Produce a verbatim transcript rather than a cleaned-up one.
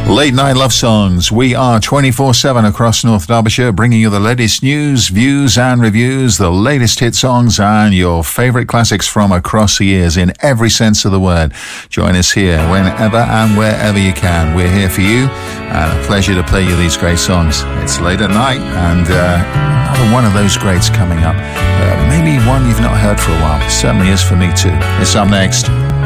Late Night Love Songs. We are twenty-four seven across North Derbyshire, bringing you the latest news, views and reviews, the latest hit songs and your favourite classics from across the years in every sense of the word. Join us here whenever and wherever you can. We're here for you, and a pleasure to play you these great songs. It's late at night, and uh, another one of those greats coming up. Uh, maybe one you've not heard for a while. It certainly is for me too. It's up next.